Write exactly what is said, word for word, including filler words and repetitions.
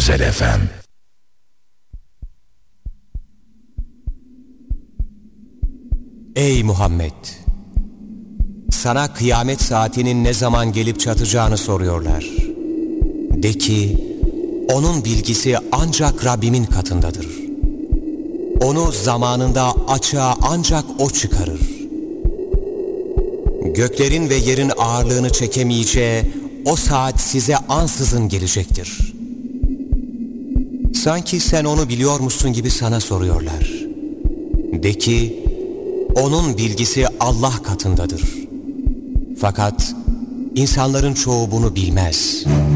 Özel F M. Ey Muhammed! Sana kıyamet saatinin ne zaman gelip çatacağını soruyorlar. De ki, onun bilgisi ancak Rabbimin katındadır. Onu zamanında açığa ancak O çıkarır. Göklerin ve yerin ağırlığını çekemeyeceği o saat size ansızın gelecektir. Sanki sen onu biliyormuşsun gibi sana soruyorlar. De ki, onun bilgisi Allah katındadır. Fakat insanların çoğu bunu bilmez.